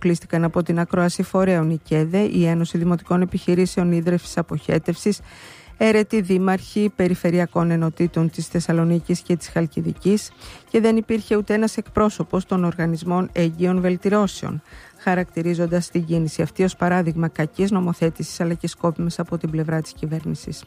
αποκλείστηκαν από την ακρόαση φορέων η ΚΕΔΕ, η Ένωση Δημοτικών Επιχειρήσεων Ίδρευσης Αποχέτευσης, αίρετοι δήμαρχοι περιφερειακών ενωτήτων της Θεσσαλονίκης και της Χαλκιδικής και δεν υπήρχε ούτε ένας εκπρόσωπος των οργανισμών εγγύων βελτιώσεων, χαρακτηρίζοντας την κίνηση αυτή ως παράδειγμα κακής νομοθέτησης αλλά και σκόπιμης από την πλευρά της κυβέρνησης.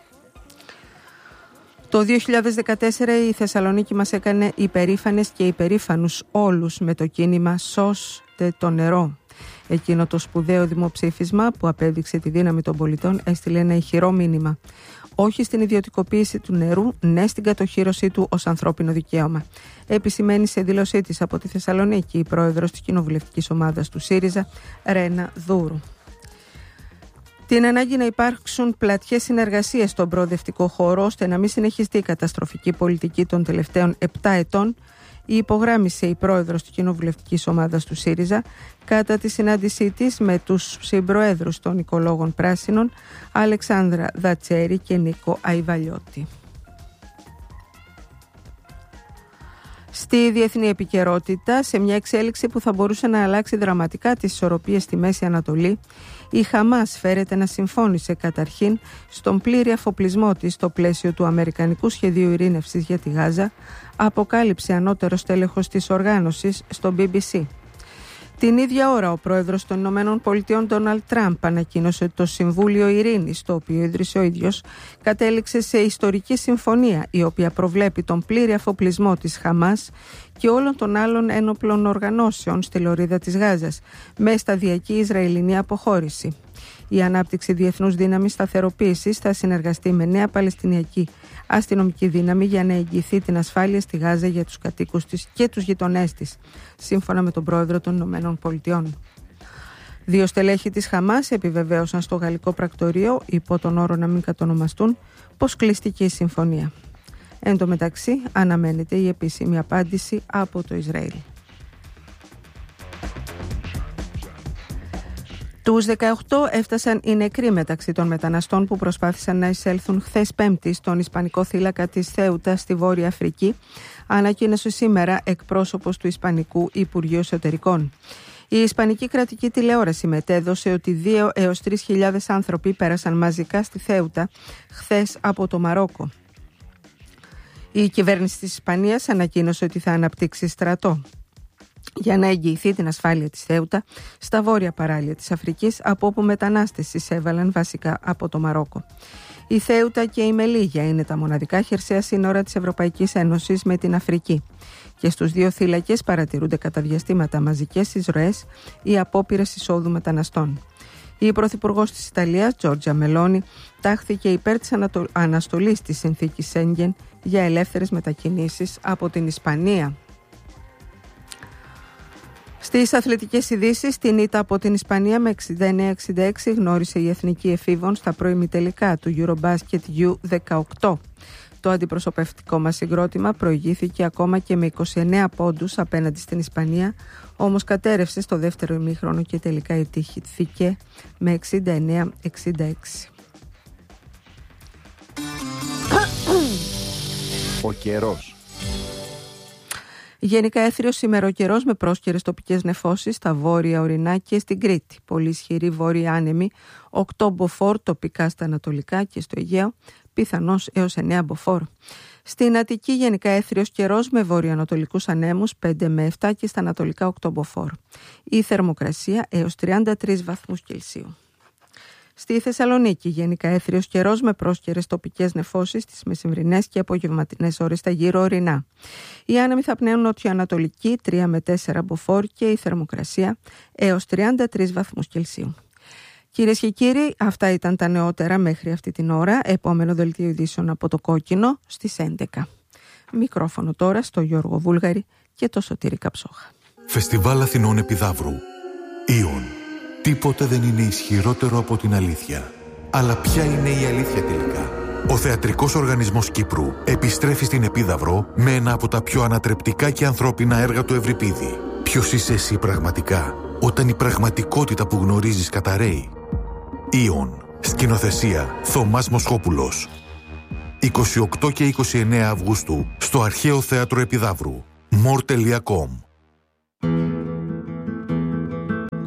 Το 2014 η Θεσσαλονίκη μας έκανε υπερήφανες και υπερήφανους όλους με το κίνημα «Σώστε το νερό». Εκείνο το σπουδαίο δημοψήφισμα που απέδειξε τη δύναμη των πολιτών έστειλε ένα ηχηρό μήνυμα. Όχι στην ιδιωτικοποίηση του νερού, ναι στην κατοχύρωσή του ως ανθρώπινο δικαίωμα. Επισημαίνει σε δήλωσή της από τη Θεσσαλονίκη η πρόεδρος της κοινοβουλευτικής ομάδας του ΣΥΡΙΖΑ, Ρένα Δούρου. Την ανάγκη να υπάρξουν πλατιές συνεργασίες στον προοδευτικό χώρο ώστε να μην συνεχιστεί η καταστροφική πολιτική των τελευταίων 7 ετών, υπογράμμισε η πρόεδρος της κοινοβουλευτικής ομάδας του ΣΥΡΙΖΑ κατά τη συνάντησή της με τους συμπροέδρους των Οικολόγων Πράσινων, Αλεξάνδρα Δατσέρη και Νίκο Αϊβαλιώτη. Στη διεθνή επικαιρότητα, σε μια εξέλιξη που θα μπορούσε να αλλάξει δραματικά τις ισορροπίες στη Μέση Ανατολή, η Χαμάς φέρεται να συμφώνησε καταρχήν στον πλήρη αφοπλισμό της στο πλαίσιο του Αμερικανικού Σχεδίου Ειρήνευσης για τη Γάζα, αποκάλυψε ανώτερος τέλεχος της οργάνωσης στο BBC. Την ίδια ώρα, ο πρόεδρος των ΗΠΑ, Ντόναλντ Τραμπ, ανακοίνωσε ότι το Συμβούλιο Ειρήνης, το οποίο ίδρυσε ο ίδιος, κατέληξε σε ιστορική συμφωνία, η οποία προβλέπει τον πλήρη αφοπλισμό της Χαμάς και όλων των άλλων ένοπλων οργανώσεων στη λωρίδα της Γάζας, με σταδιακή Ισραηλινή αποχώρηση. Η ανάπτυξη διεθνούς δύναμης σταθεροποίησης θα συνεργαστεί με νέα Παλαιστινιακή αστυνομική δύναμη για να εγγυηθεί την ασφάλεια στη Γάζα για τους κατοίκους της και τους γειτονές της, σύμφωνα με τον πρόεδρο των ΗΠΑ. 2 στελέχη της Χαμάς επιβεβαίωσαν στο γαλλικό πρακτορείο, υπό τον όρο να μην κατονομαστούν, πως κλείστηκε η συμφωνία. Εν τω μεταξύ, αναμένεται η επίσημη απάντηση από το Ισραήλ. Τους 18 έφτασαν οι νεκροί μεταξύ των μεταναστών που προσπάθησαν να εισέλθουν χθες Πέμπτη στον Ισπανικό θύλακα της Θέουτα στη Βόρεια Αφρική, ανακοίνωσε σήμερα εκπρόσωπος του Ισπανικού Υπουργείου Εσωτερικών. Η Ισπανική κρατική τηλεόραση μετέδωσε ότι 2 έως 3.000 άνθρωποι πέρασαν μαζικά στη Θέουτα χθες από το Μαρόκο. Η κυβέρνηση της Ισπανίας ανακοίνωσε ότι θα αναπτύξει στρατό για να εγγυηθεί την ασφάλεια της Θέουτα στα βόρεια παράλια της Αφρικής, από όπου μετανάστες εισέβαλαν βασικά από το Μαρόκο. Η Θέουτα και η Μελίγια είναι τα μοναδικά χερσαία σύνορα της Ευρωπαϊκής Ένωσης με την Αφρική και στους 2 θύλακες παρατηρούνται κατά διαστήματα μαζικές εισρωές ή απόπειρες εισόδου μεταναστών. Η Πρωθυπουργός της Ιταλίας, Τζόρτζια Μελόνι, τάχθηκε υπέρ της αναστολής της συνθήκης Σέγγεν για ελεύθερες μετακινήσεις από την Ισπανία. Στις αθλητικές ειδήσεις, την ήττα από την Ισπανία με 69-66 γνώρισε η εθνική εφήβων στα προημιτελικά του Eurobasket U18. Το αντιπροσωπευτικό μας συγκρότημα προηγήθηκε ακόμα και με 29 πόντους απέναντι στην Ισπανία, όμως κατέρευσε στο δεύτερο ημίχρονο και τελικά ιτήθηκε με 69-66. Ο καιρός. Γενικά έθριος ημεροκαιρός με πρόσκαιρες τοπικές νεφώσεις στα βόρεια ορεινά και στην Κρήτη. Πολύ ισχυρή βόρεια άνεμη, 8 μποφόρ τοπικά στα ανατολικά και στο Αιγαίο, πιθανώς έως 9 μποφόρ. Στην Αττική γενικά έθριος καιρός με βορειοανατολικούς ανέμους 5 με 7 και στα ανατολικά 8 μποφόρ. Η θερμοκρασία έως 33 βαθμούς Κελσίου. Στη Θεσσαλονίκη γενικά έθριος καιρός με πρόσκαιρες τοπικές νεφώσεις στις μεσημβρινές και απογευματινές ώρες στα γύρω ορεινά. Οι άνεμοι θα πνέουν νοτιοανατολική 3 με 4 μποφόρ και η θερμοκρασία έως 33 βαθμούς Κελσίου. Κυρίες και κύριοι, αυτά ήταν τα νεότερα μέχρι αυτή την ώρα. Επόμενο δελτίο ειδήσεων από το Κόκκινο στις 11. Μικρόφωνο τώρα στο Γιώργο Βούλγαρη και το Σωτήρη Καψόχα. Φεστιβάλ Αθηνών Επιδαύρου. Ήον. Τίποτε δεν είναι ισχυρότερο από την αλήθεια. Αλλά ποια είναι η αλήθεια τελικά? Ο Θεατρικός Οργανισμός Κύπρου επιστρέφει στην Επίδαυρο με ένα από τα πιο ανατρεπτικά και ανθρώπινα έργα του Ευρυπίδη. Ποιος είσαι εσύ πραγματικά, όταν η πραγματικότητα που γνωρίζεις καταρρέει? Ήον. Σκηνοθεσία Θωμάς Μοσχόπουλος. 28 και 29 Αυγούστου στο Αρχαίο Θέατρο Επιδαύρου. more.com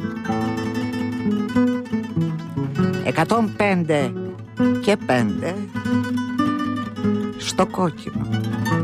105 και 5 στο κόκκινο.